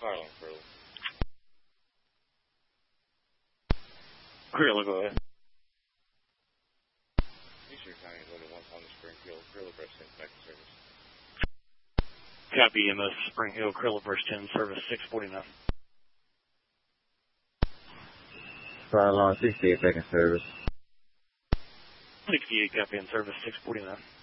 Fire alarm, Crayola. Crayola, go ahead. Eastern County is only one on the Spring Hill. Crayola Brush 10 back to service. Copy, EMS Spring Hill, Crayola Brush 10, service 649. Fire alarm 68 back in service. 68, copy, in service 649.